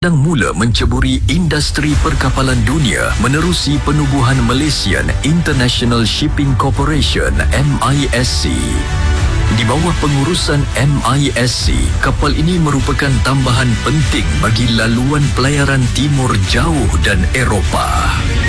sedang mula menceburi industri perkapalan dunia menerusi penubuhan Malaysian International Shipping Corporation MISC. Di bawah pengurusan MISC, kapal ini merupakan tambahan penting bagi laluan pelayaran timur jauh dan Eropah.